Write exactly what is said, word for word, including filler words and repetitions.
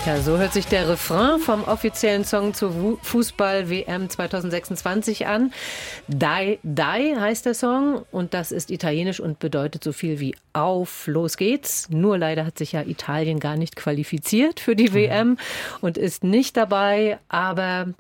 Ja, so hört sich der Refrain vom offiziellen Song zur Fußball-W M zwanzig sechsundzwanzig an. Dai Dai heißt der Song und das ist italienisch und bedeutet so viel wie auf, los geht's. Nur leider hat sich ja Italien gar nicht qualifiziert für die W M und ist nicht dabei, aber